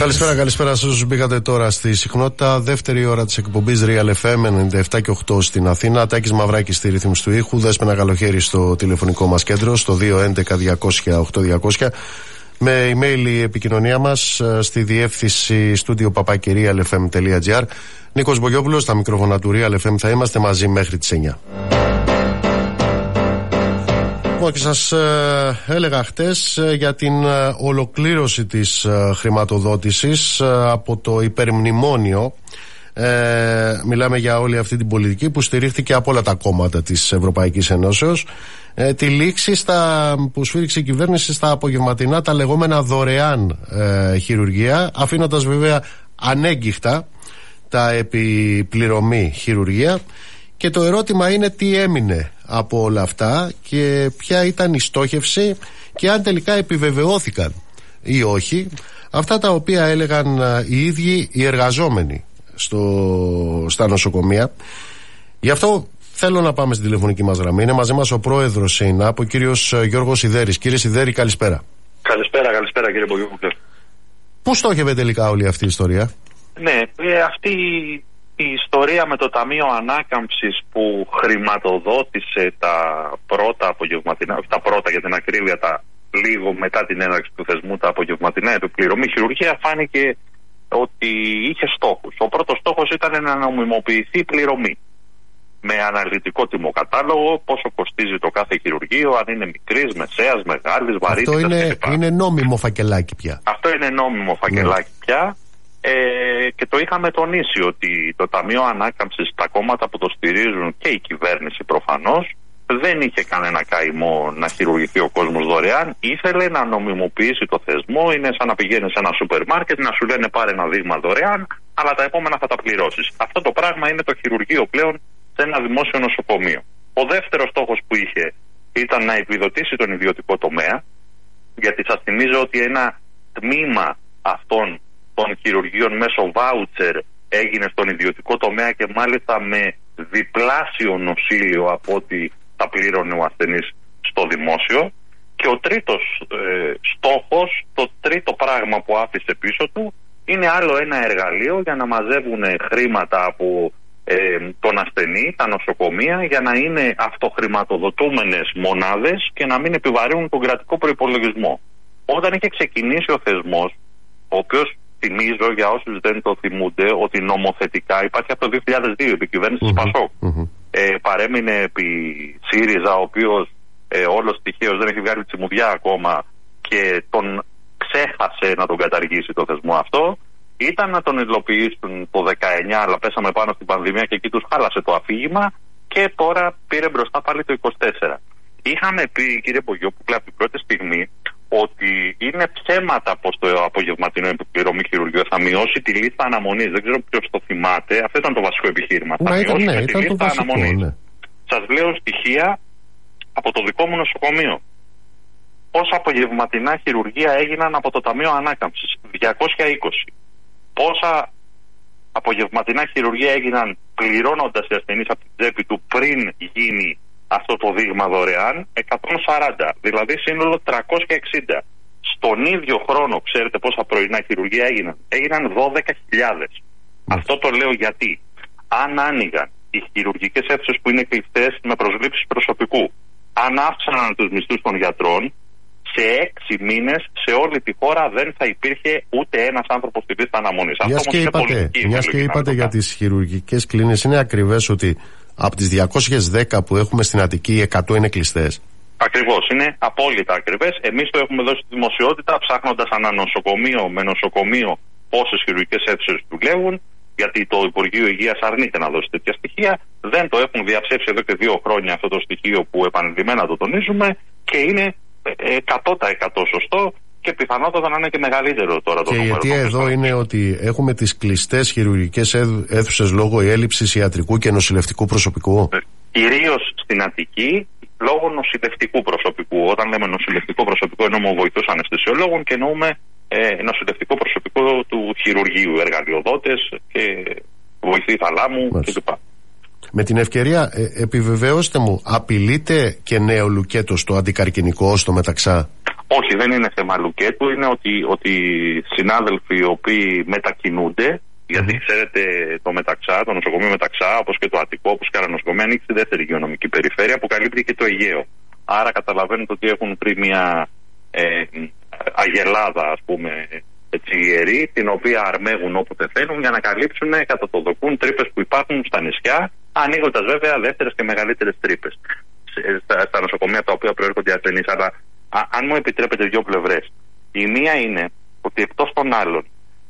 Καλησπέρα σε όσους μπήκατε τώρα στη συχνότητα. Δεύτερη ώρα της εκπομπής Real FM 97 και 8 στην Αθήνα. Τάκης Μαυράκης στη ρύθμιση του ήχου. Δέσποινα Καλοχέρη στο τηλεφωνικό μας κέντρο στο 211-200-8200. Με email η επικοινωνία μας στη διεύθυνση studio@realfm.gr. Νίκος Μπογιόπουλος στα μικρόφωνα του Real FM. Θα είμαστε μαζί μέχρι τις 9. Και σας έλεγα χτες για την ολοκλήρωση της χρηματοδότησης από το υπερμνημόνιο. Μιλάμε για όλη αυτή την πολιτική που στηρίχθηκε από όλα τα κόμματα της Ευρωπαϊκής Ενώσεως. Τη λήξη που σφύριξε η κυβέρνηση στα απογευματινά τα λεγόμενα δωρεάν χειρουργεία, αφήνοντας βέβαια ανέγκυχτα τα επιπληρωμή χειρουργεία. Και το ερώτημα είναι τι έμεινε από όλα αυτά και ποια ήταν η στόχευση και αν τελικά επιβεβαιώθηκαν ή όχι αυτά τα οποία έλεγαν οι ίδιοι οι εργαζόμενοι στα νοσοκομεία. Γι' αυτό θέλω να πάμε στην τηλεφωνική μας γραμμή. Είναι μαζί μας ο πρόεδρος ΣΥΝΑΠ, ο κύριος Γιώργος Σιδέρης. Κύριε Σιδέρη, καλησπέρα. Καλησπέρα κύριε Μπογιόπουλε. Πού στόχευε τελικά όλη αυτή η ιστορία? Ναι, αυτή η ιστορία με το Ταμείο Ανάκαμψης που χρηματοδότησε τα πρώτα απογευματινά, όχι τα πρώτα για την ακρίβεια, τα λίγο μετά την έναρξη του θεσμού, τα απογευματινά επιπληρωμή χειρουργία, φάνηκε ότι είχε στόχους. Ο πρώτος στόχος ήταν να νομιμοποιηθεί η πληρωμή. Με αναλυτικό τιμοκατάλογο, πόσο κοστίζει το κάθε χειρουργείο, αν είναι μικρής, μεσαίας, μεγάλης, βαρύτητας. Αυτό είναι νόμιμο φακελάκι πια. Αυτό είναι νόμιμο φακελάκι πια. Και το είχαμε τονίσει ότι το Ταμείο Ανάκαμψης, τα κόμματα που το στηρίζουν και η κυβέρνηση προφανώς, δεν είχε κανένα καημό να χειρουργηθεί ο κόσμος δωρεάν. Ήθελε να νομιμοποιήσει το θεσμό. Είναι σαν να πηγαίνεις σε ένα σούπερ μάρκετ, να σου λένε πάρε ένα δείγμα δωρεάν, αλλά τα επόμενα θα τα πληρώσεις. Αυτό το πράγμα είναι το χειρουργείο πλέον σε ένα δημόσιο νοσοκομείο. Ο δεύτερος στόχος που είχε ήταν να επιδοτήσει τον ιδιωτικό τομέα, γιατί σας θυμίζω ότι ένα τμήμα αυτών των χειρουργείων μέσω βάουτσερ έγινε στον ιδιωτικό τομέα και μάλιστα με διπλάσιο νοσήλιο από ό,τι θα πλήρωνε ο ασθενής στο δημόσιο. Και ο τρίτος στόχος, το τρίτο πράγμα που άφησε πίσω του, είναι άλλο ένα εργαλείο για να μαζεύουν χρήματα από τον ασθενή, τα νοσοκομεία, για να είναι αυτοχρηματοδοτούμενες μονάδες και να μην επιβαρύνουν τον κρατικό προϋπολογισμό. Όταν είχε ξεκινήσει ο θεσμός, ο οποίος, θυμίζω για όσους δεν το θυμούνται, ότι νομοθετικά υπάρχει από το 2002 επί κυβέρνηση της Πασόκ. Παρέμεινε επί ΣΥΡΙΖΑ, ο οποίος όλος τυχαίως δεν έχει βγάλει τσιμουδιά ακόμα και τον ξέχασε να τον καταργήσει το θεσμό αυτό. Ήταν να τον υλοποιήσουν το 19, αλλά πέσαμε πάνω στην πανδημία και εκεί τους χάλασε το αφήγημα και τώρα πήρε μπροστά πάλι το 24. Είχαμε πει, κύριε Μπογιόπουλε, από την πρώτη στιγμή ότι είναι ψέματα πως το απογευματινό επιπληρωμή χειρουργείο θα μειώσει τη λίστα αναμονής. Δεν ξέρω ποιος το θυμάται. Αυτό ήταν το βασικό επιχείρημα. Θα μειώσει τη λίστα αναμονής. Ναι. Σας λέω στοιχεία από το δικό μου νοσοκομείο. Πόσα απογευματινά χειρουργεία έγιναν από το Ταμείο Ανάκαμψης? 220. Πόσα απογευματινά χειρουργεία έγιναν πληρώνοντας οι ασθενείς από την τσέπη του πριν γίνει αυτό το δείγμα δωρεάν? 140, δηλαδή σύνολο 360. Στον ίδιο χρόνο, ξέρετε πόσα πρωινά χειρουργεία έγιναν? Έγιναν 12.000. Αυτό το λέω γιατί αν άνοιγαν οι χειρουργικές αίθουσες που είναι κλειστές με προσλήψεις προσωπικού, αν αύξαναν τους μισθούς των γιατρών, σε 6 μήνες σε όλη τη χώρα δεν θα υπήρχε ούτε ένας άνθρωπος στη λίστα αναμονής. Μιας και είπατε για τις χειρουργικές κλίνες, είναι ακριβές ότι από τις 210 που έχουμε στην Αττική, 100 είναι κλειστές? Ακριβώς, είναι απόλυτα ακριβές. Εμείς το έχουμε δώσει στη δημοσιότητα ψάχνοντας ανά νοσοκομείο με νοσοκομείο πόσες χειρουργικές αίθουσες δουλεύουν, γιατί το Υπουργείο Υγείας αρνείται να δώσει τέτοια στοιχεία. Δεν το έχουν διαψεύσει εδώ και 2 χρόνια αυτό το στοιχείο που επανειλημμένα το τονίζουμε και είναι 100% σωστό και πιθανότατα να είναι και μεγαλύτερο τώρα το νούμερο. Και η αιτία εδώ είναι ότι έχουμε τις κλειστές χειρουργικές αίθουσες λόγω έλλειψης ιατρικού και νοσηλευτικού προσωπικού. Κυρίως στην Αττική, λόγω νοσηλευτικού προσωπικού. Όταν λέμε νοσηλευτικό προσωπικό, εννοούμε βοηθούς αναισθησιολόγων και εννοούμε νοσηλευτικό προσωπικό του χειρουργείου, εργαλειοδότες και βοηθοί θαλάμου κλπ. Με την ευκαιρία, επιβεβαιώστε μου, απειλείται και νέο λουκέτο στο αντικαρκινικό στο μεταξά? Όχι, δεν είναι θέμα λουκέτου, είναι ότι συνάδελφοι οι οποίοι μετακινούνται, γιατί ξέρετε το Μεταξά, το νοσοκομείο Μεταξά, όπως και το Αττικό, όπως και άλλα νοσοκομεία, ανοίξει τη δεύτερη υγειονομική περιφέρεια που καλύπτει και το Αιγαίο. Άρα καταλαβαίνετε ότι έχουν βρει μια αγελάδα, ας πούμε, ιερή, την οποία αρμέγουν όποτε θέλουν για να καλύψουν κατά το δοκούν τρύπες που υπάρχουν στα νησιά, ανοίγοντας βέβαια δεύτερες και μεγαλύτερες τρύπες στα νοσοκομεία τα οποία προέρχονται οι ασθενείς. Αλλά αν μου επιτρέπετε δύο πλευρές. Η μία είναι ότι εκτός των άλλων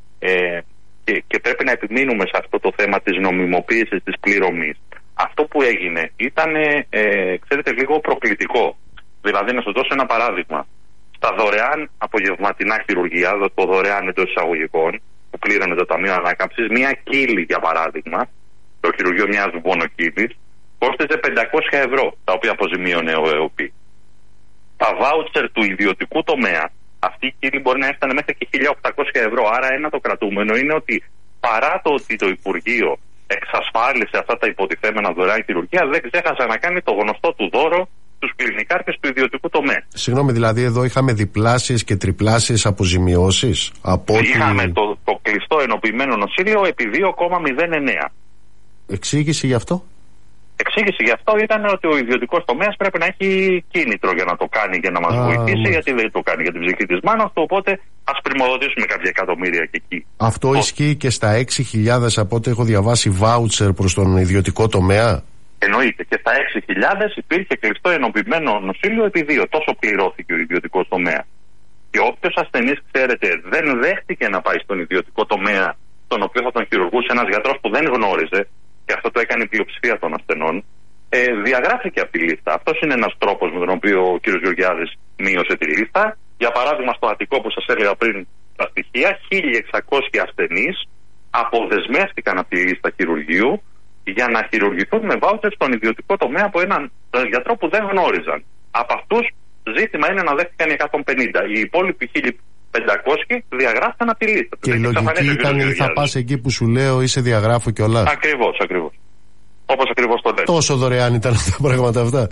και πρέπει να επιμείνουμε σε αυτό το θέμα της νομιμοποίησης της πληρωμής. Αυτό που έγινε ήταν, ξέρετε, λίγο προκλητικό. Δηλαδή, να σας δώσω ένα παράδειγμα. Στα δωρεάν απογευματινά χειρουργία, το δωρεάν εντός εισαγωγικών, που πλήρωνε το Ταμείο Ανάκαμψης, μία κύλη, για παράδειγμα, το χειρουργείο μιας βουβονοκύλης, κόστιζε 500 ευρώ, τα οποία αποζημίωνε ο ΕΟΠΗ. Τα βάουτσερ του ιδιωτικού τομέα, αυτή η κύλη μπορεί να έφτανε μέχρι και 1.800 ευρώ. Άρα, ένα το κρατούμενο είναι ότι παρά το ότι το Υπουργείο εξασφάλισε αυτά τα υποτιθέμενα δωρεάν χειρουργία, δεν ξέχασε να κάνει το γνωστό του δώρο στους κλινικάρχες του ιδιωτικού τομέα. Συγγνώμη, δηλαδή εδώ είχαμε διπλάσιες και τριπλάσιες αποζημιώσεις. Είχαμε το κλειστό ενοποιημένο νοσήλιο επί 2,09. Εξήγηση γι' αυτό? Εξήγηση γι' αυτό ήταν ότι ο ιδιωτικός τομέας πρέπει να έχει κίνητρο για να το κάνει, για να μας βοηθήσει, γιατί δεν το κάνει για την ψυχή της μάνας του, οπότε ας πρημοδοτήσουμε κάποια εκατομμύρια και εκεί. Αυτό ισχύει και στα 6.000 από ό,τι έχω διαβάσει βάουτσερ προς τον ιδιωτικό τομέα? Εννοείται, και στα 6.000 υπήρχε κλειστό ενοποιημένο νοσήλιο επί 2. Τόσο πληρώθηκε ο ιδιωτικός τομέας. Και όποιος ασθενής, ξέρετε, δεν δέχτηκε να πάει στον ιδιωτικό τομέα, τον οποίο θα τον χειρουργούσε ένας γιατρός που δεν γνώριζε, και αυτό το έκανε η πλειοψηφία των ασθενών, διαγράφηκε από τη λίστα. Αυτός είναι ένας τρόπος με τον οποίο ο κ. Γεωργιάδης μείωσε τη λίστα. Για παράδειγμα, στο Αττικό, που σας έλεγα πριν τα στοιχεία, 1.600 ασθενείς αποδεσμεύτηκαν από τη λίστα χειρουργείου για να χειρουργηθούν με βάουτσερ στον ιδιωτικό τομέα από έναν γιατρό που δεν γνώριζαν. Από αυτούς, ζήτημα είναι να δέχτηκαν οι 150. Οι υπόλοιποι 1.500 διαγράφηκαν από τη λίστα. Και η λογική ήταν θα πας εκεί που σου λέω ή σε διαγράφω κιόλας. Ακριβώς. Όπως ακριβώς το λέτε. Τόσο δωρεάν ήταν τα πράγματα αυτά.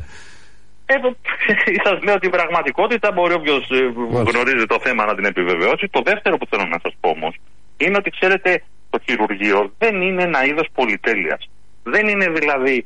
Σας λέω την πραγματικότητα, μπορεί όποιος γνωρίζει το θέμα να την επιβεβαιώσει. Το δεύτερο που θέλω να σας πω όμως είναι ότι, ξέρετε, το χειρουργείο δεν είναι ένα είδος πολυτέλειας. Δεν είναι δηλαδή,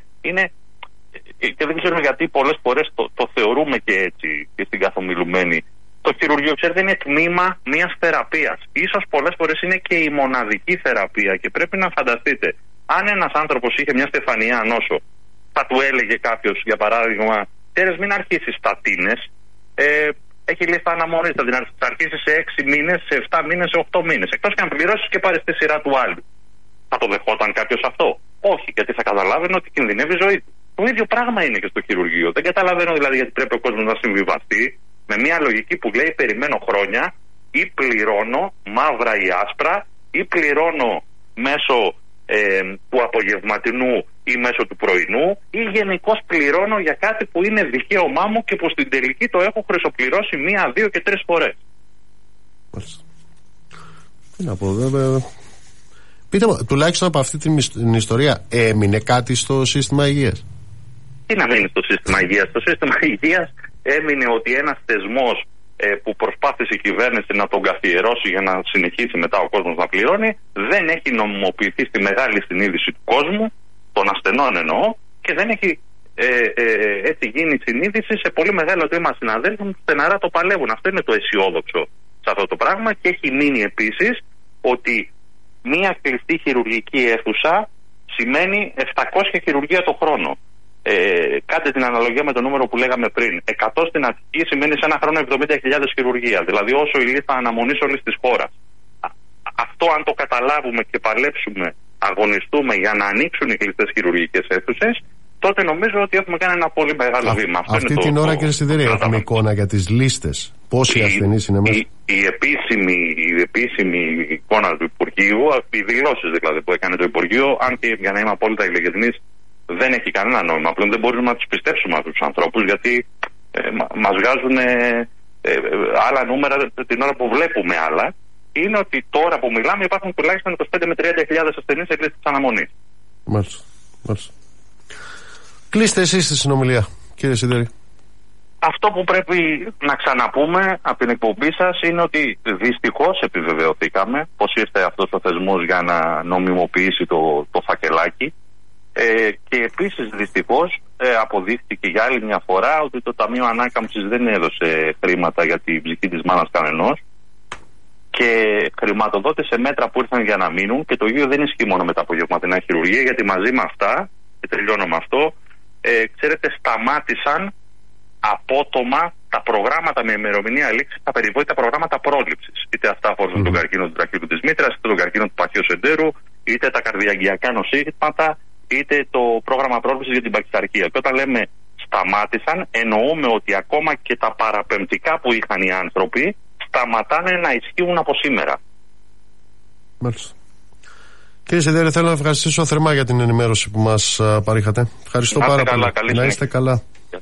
και δεν ξέρω γιατί πολλές φορές το θεωρούμε και έτσι και στην καθομιλουμένη. Το χειρουργείο, ξέρετε, είναι τμήμα μιας θεραπείας. Ίσως πολλές φορές είναι και η μοναδική θεραπεία, και πρέπει να φανταστείτε, αν ένας άνθρωπος είχε μια στεφανιαία νόσο, θα του έλεγε κάποιος, για παράδειγμα, τέρες μην αρχίσεις στατίνες, έχει λίστα αναμονής, θα την αρχίσεις σε 6 μήνες, σε 7 μήνες, σε 8 μήνες. Εκτός και αν πληρώσεις και πάρεις τη σειρά του άλλου. Θα το δεχόταν κάποιος αυτό? Όχι, γιατί θα καταλάβαινε ότι κινδυνεύει η ζωή του. Το ίδιο πράγμα είναι και στο χειρουργείο. Δεν καταλαβαίνω δηλαδή γιατί πρέπει ο κόσμος να συμβιβαστεί με μια λογική που λέει περιμένω χρόνια, ή πληρώνω μαύρα ή άσπρα, ή πληρώνω μέσω του απογευματινού ή μέσω του πρωινού, ή γενικώς πληρώνω για κάτι που είναι δικαίωμά μου και που στην τελική το έχω χρυσοπληρώσει 1, 2 και 3 φορές. Τι να πω, βέβαια. Πείτε μου, τουλάχιστον από αυτή την ιστορία έμεινε κάτι στο σύστημα υγείας? Τι να μείνει στο σύστημα υγείας? Το σύστημα υγείας έμεινε ότι ένας θεσμός που προσπάθησε η κυβέρνηση να τον καθιερώσει για να συνεχίσει μετά ο κόσμος να πληρώνει, δεν έχει νομιμοποιηθεί στη μεγάλη συνείδηση του κόσμου, των ασθενών εννοώ, και δεν έχει έτσι γίνει συνείδηση σε πολύ μεγάλο τμήμα συναδέλφων που στεναρά το παλεύουν. Αυτό είναι το αισιόδοξο σε αυτό το πράγμα, και έχει μείνει επίσης ότι μία κλειστή χειρουργική αίθουσα σημαίνει 700 χειρουργία το χρόνο. Κάντε την αναλογία με το νούμερο που λέγαμε πριν. 100 στην Αττική σημαίνει σε ένα χρόνο 70.000 χειρουργία. Δηλαδή όσο η λίστα αναμονής όλης της χώρας. Αυτό, αν το καταλάβουμε και παλέψουμε, αγωνιστούμε για να ανοίξουν οι κλειστές χειρουργικές αίθουσες, τότε νομίζω ότι έχουμε κάνει ένα πολύ μεγάλο βήμα. Αυτή την ώρα, κύριε Σιδηρή, έχουμε εικόνα για τις λίστες. Πόσοι ασθενείς είναι μέσα? Η επίσημη εικόνα του Υπουργείου, οι δηλώσεις δηλαδή που έκανε το Υπουργείο, αν και για να είμαι απόλυτα ειλικρινής, δεν έχει κανένα νόημα. Απλώς δεν μπορούμε να τους πιστέψουμε αυτούς τους ανθρώπους, γιατί μας βγάζουν άλλα νούμερα την ώρα που βλέπουμε άλλα. Είναι ότι τώρα που μιλάμε υπάρχουν τουλάχιστον 25 με 30.000 ασθενείς σε λίστες αναμονής. Μάλιστα. Κλείστε εσείς τη συνομιλία, κύριε Σιδηρή. αυτό που πρέπει να ξαναπούμε από την εκπομπή σας είναι ότι δυστυχώς επιβεβαιωθήκαμε πως ήρθε αυτός ο θεσμός για να νομιμοποιήσει το φακελάκι, και επίσης δυστυχώς αποδείχθηκε για άλλη μια φορά ότι το Ταμείο Ανάκαμψης δεν έδωσε χρήματα για την ψυχή της μάνας κανενός και χρηματοδότησε μέτρα που ήρθαν για να μείνουν, και το ίδιο δεν ισχύει μόνο με τα απογευματινά χειρουργία, γιατί μαζί με αυτά, και τελειώνω με αυτό, ξέρετε, σταμάτησαν απότομα τα προγράμματα με ημερομηνία λήξη, τα περιβόητα προγράμματα πρόληψης. Είτε αυτά αφορούν τον καρκίνο του τραχείου της μήτρας, είτε τον καρκίνο του παχαίου σεντέρου, είτε τα καρδιαγγειακά νοσήματα, είτε το πρόγραμμα πρόληψης για την παχυσαρκία. Και όταν λέμε σταμάτησαν, εννοούμε ότι ακόμα και τα παραπεμπτικά που είχαν οι άνθρωποι σταματάνε να ισχύουν από σήμερα. Μάλιστα. Κύριε Σιδέρη, θέλω να ευχαριστήσω θερμά για την ενημέρωση που μας παρήχατε. Ευχαριστώ πάρα πολύ. Να είστε καλά.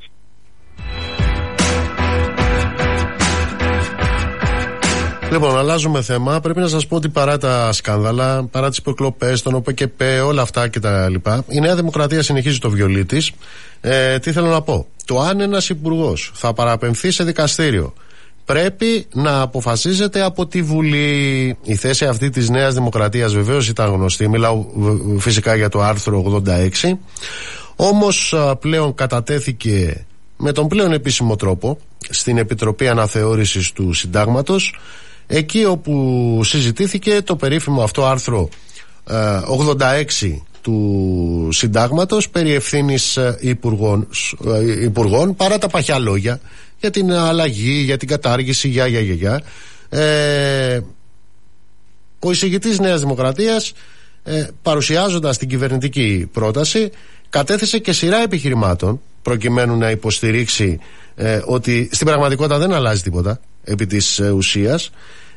Λοιπόν, αλλάζουμε θέμα. Πρέπει να σας πω ότι παρά τα σκάνδαλα, παρά τις υποκλοπές, τον ΟΠΕΚΕΠΕ, όλα αυτά κτλ., η Νέα Δημοκρατία συνεχίζει το βιολί της. Τι θέλω να πω. Το αν ένας υπουργός θα παραπεμφθεί σε δικαστήριο πρέπει να αποφασίζεται από τη Βουλή. Η θέση αυτή της Νέας Δημοκρατίας βεβαίως ήταν γνωστή. Μιλάω φυσικά για το άρθρο 86. Όμως πλέον κατατέθηκε με τον πλέον επίσημο τρόπο στην Επιτροπή Αναθεώρησης του Συντάγματος, εκεί όπου συζητήθηκε το περίφημο αυτό άρθρο 86 του Συντάγματος περί ευθύνης υπουργών, παρά τα παχιά λόγια για την αλλαγή, για την κατάργηση, ο εισηγητής Νέας Δημοκρατίας, παρουσιάζοντας την κυβερνητική πρόταση, κατέθεσε και σειρά επιχειρημάτων προκειμένου να υποστηρίξει ότι στην πραγματικότητα δεν αλλάζει τίποτα επί της ουσίας.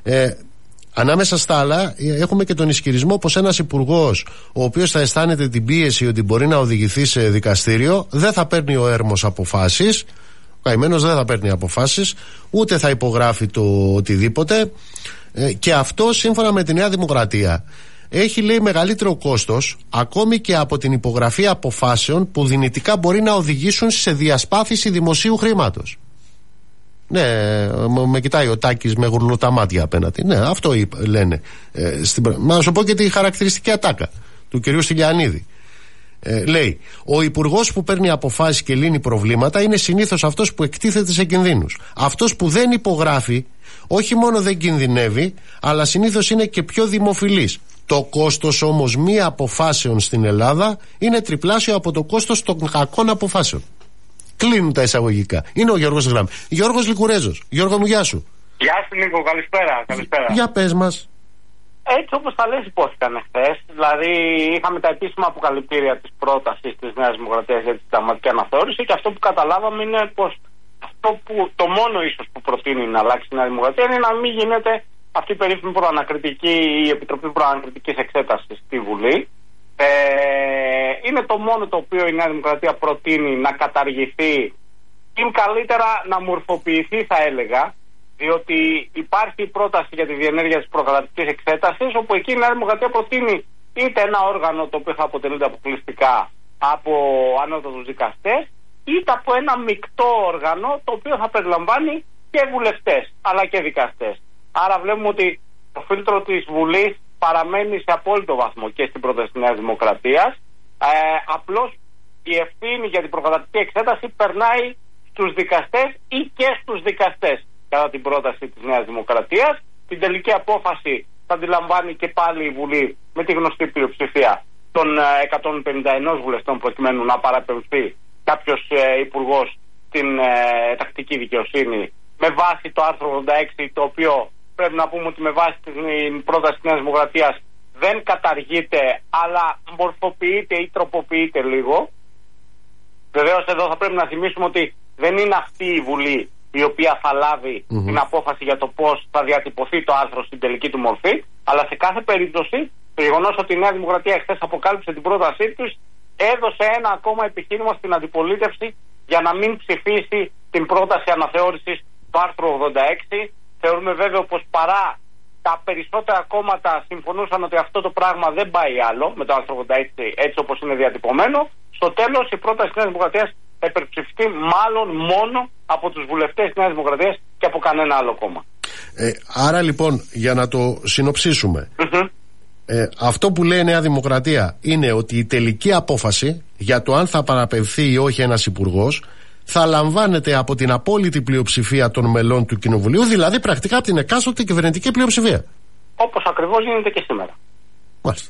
Ανάμεσα στα άλλα έχουμε και τον ισχυρισμό πως ένας υπουργός ο οποίος θα αισθάνεται την πίεση ότι μπορεί να οδηγηθεί σε δικαστήριο δεν θα παίρνει ο έρμος αποφάσεις, ο καημένος δεν θα παίρνει αποφάσεις, ούτε θα υπογράφει το οτιδήποτε, και αυτό σύμφωνα με τη Νέα Δημοκρατία έχει, λέει, μεγαλύτερο κόστος ακόμη και από την υπογραφή αποφάσεων που δυνητικά μπορεί να οδηγήσουν σε διασπάθηση δημοσίου χρήματος. Ναι, με κοιτάει ο Τάκης με γουρλωτά μάτια απέναντι. Ναι, αυτό λένε. Να σου πω και τη χαρακτηριστική ατάκα του κυρίου Στυλιανίδη. Λέει, ο υπουργός που παίρνει αποφάσεις και λύνει προβλήματα είναι συνήθως αυτός που εκτίθεται σε κινδύνους. Αυτός που δεν υπογράφει όχι μόνο δεν κινδυνεύει, αλλά συνήθως είναι και πιο δημοφιλής. Το κόστος όμως μη αποφάσεων στην Ελλάδα είναι τριπλάσιο από το κόστος των κακών αποφάσεων. Κλείνουν τα εισαγωγικά. Είναι ο Γιώργος Γραμμή. Γιώργος Λικουρέζος. Γιώργο μου, γεια σου. Γεια σου, Νίκο, καλησπέρα. Για πες μας. Έτσι όπως τα λες υπόθηκαν χθες, δηλαδή είχαμε τα επίσημα αποκαλυπτήρια της πρότασης της Νέας Δημοκρατίας για τη συνταγματική αναθεώρηση, και αυτό που καταλάβαμε είναι πως αυτό που το μόνο ίσως που προτείνει να αλλάξει η Νέα Δημοκρατία είναι να μην γίνεται αυτή η περίφημη προανακριτική, η Επιτροπή Προανακριτικής Εξέτασης στη Βουλή. Είναι το μόνο το οποίο η Νέα Δημοκρατία προτείνει να καταργηθεί, ή καλύτερα να μορφοποιηθεί, θα έλεγα, διότι υπάρχει πρόταση για τη διενέργεια της προκαταρκτικής εξέτασης, όπου εκεί η Νέα Δημοκρατία προτείνει είτε ένα όργανο το οποίο θα αποτελείται αποκλειστικά από ανώτατους δικαστές, είτε από ένα μεικτό όργανο το οποίο θα περιλαμβάνει και βουλευτές αλλά και δικαστές. Άρα βλέπουμε ότι το φίλτρο της Βουλής παραμένει σε απόλυτο βαθμό και στην πρόταση της Νέας Δημοκρατίας. Απλώς η ευθύνη για την προκαταρκτική εξέταση περνάει στους δικαστές ή και στους δικαστές κατά την πρόταση της Νέας Δημοκρατίας. Την τελική απόφαση θα αντιλαμβάνει και πάλι η Βουλή με τη γνωστή πλειοψηφία των 151 βουλευτών, προκειμένου να παραπεμφθεί κάποιος υπουργός στην τακτική δικαιοσύνη με βάση το άρθρο 86, το οποίο πρέπει να πούμε ότι με βάση την πρόταση της Νέας Δημοκρατίας δεν καταργείται, αλλά μορφοποιείται ή τροποποιείται λίγο. Βεβαίως εδώ θα πρέπει να θυμίσουμε ότι δεν είναι αυτή η Βουλή η οποία θα λάβει την απόφαση για το πώς θα διατυπωθεί το άρθρο στην τελική του μορφή, αλλά σε κάθε περίπτωση το γεγονός ότι η Νέα Δημοκρατία χθες αποκάλυψε την πρότασή τους έδωσε ένα ακόμα επιχείρημα στην αντιπολίτευση για να μην ψηφίσει την πρόταση αναθεώρησης του άρθρου 86. Θεωρούμε βέβαιο πως παρά τα περισσότερα κόμματα συμφωνούσαν ότι αυτό το πράγμα δεν πάει άλλο με το άρθρο 86 έτσι όπως είναι διατυπωμένο, στο τέλος η πρόταση της Νέας Δημοκρατίας θα υπερψηφιστεί μάλλον μόνο από τους βουλευτές της Νέας Δημοκρατίας και από κανένα άλλο κόμμα. Άρα λοιπόν, για να το συνοψίσουμε, αυτό που λέει η Νέα Δημοκρατία είναι ότι η τελική απόφαση για το αν θα παραπευθεί ή όχι ένας υπουργός θα λαμβάνεται από την απόλυτη πλειοψηφία των μελών του Κοινοβουλίου, δηλαδή πρακτικά από την εκάστοτε κυβερνητική πλειοψηφία. Όπως ακριβώς γίνεται και σήμερα. Μάλιστα.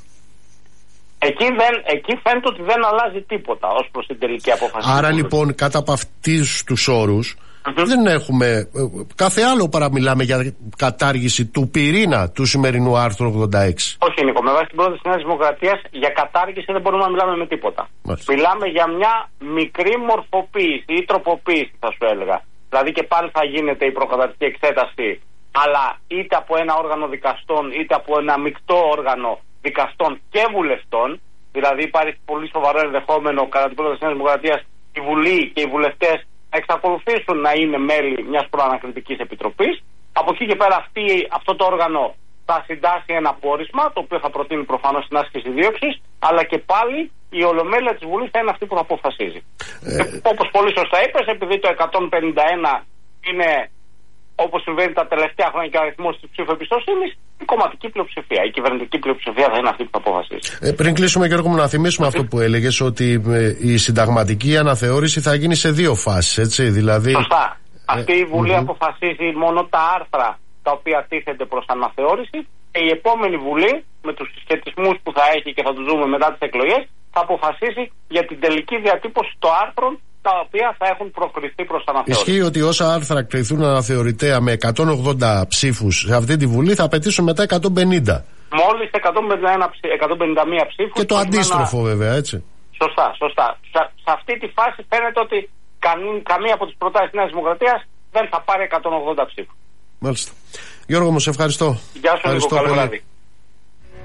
Εκεί φαίνεται ότι δεν αλλάζει τίποτα ως προς την τελική απόφαση. Άρα λοιπόν, κάτω από αυτούς τους όρους, δεν έχουμε κάθε άλλο παρά μιλάμε για κατάργηση του πυρήνα του σημερινού άρθρου 86. Όχι, Νίκο, με βάση την πρόταση της Νέας Δημοκρατίας για κατάργηση δεν μπορούμε να μιλάμε με τίποτα. Μάλιστα. Μιλάμε για μια μικρή μορφοποίηση ή τροποποίηση, θα σου έλεγα. Δηλαδή και πάλι θα γίνεται η προκαταρκτική εξέταση, αλλά είτε από ένα όργανο δικαστών είτε από ένα μεικτό όργανο δικαστών και βουλευτών. Δηλαδή υπάρχει πολύ σοβαρό ενδεχόμενο κατά την πρόταση της Νέας Δημοκρατίας η Βουλή και οι βουλευτές να εξακολουθήσουν να είναι μέλη μιας προανακριτικής επιτροπής. Από εκεί και πέρα αυτό το όργανο θα συντάσει ένα πόρισμα, το οποίο θα προτείνει προφανώς την άσκηση δίωξης, αλλά και πάλι η ολομέλεια της Βουλής θα είναι αυτή που θα αποφασίζει. Όπως πολύ σωστά είπες, επειδή το 151 είναι, όπως συμβαίνει τα τελευταία χρόνια και ο αριθμός της ψήφου εμπιστοσύνης, η κομματική πλειοψηφία, η κυβερνητική πλειοψηφία θα είναι αυτή που θα αποφασίσει. Πριν κλείσουμε, Γιώργο μου, να θυμίσουμε αυτό που έλεγες, ότι η συνταγματική αναθεώρηση θα γίνει σε 2 φάσεις, έτσι, δηλαδή... Σωστά. Αυτή η Βουλή αποφασίζει μόνο τα άρθρα τα οποία τίθενται προς αναθεώρηση και η επόμενη Βουλή, με τους συσχετισμούς που θα έχει και θα τους δούμε μετά τις εκλογές, θα αποφασίσει για την τελική διατύπωση των άρθρων τα οποία θα έχουν προκριθεί προς αναθεώρηση. Ισχύει ότι όσα άρθρα κρυθούν αναθεωρητέα με 180 ψήφους σε αυτή τη Βουλή θα απαιτήσουν μετά 150. Μόλις 151 ψήφους. Και το αντίστροφο βέβαια, έτσι. Σωστά. Σε αυτή τη φάση φαίνεται ότι καμία από τις προτάσεις της Νέας Δημοκρατίας δεν θα πάρει 180 ψήφους. Μάλιστα. Γιώργο μου, σε ευχαριστώ. Γεια σου, Νίκο, καλό βράδυ.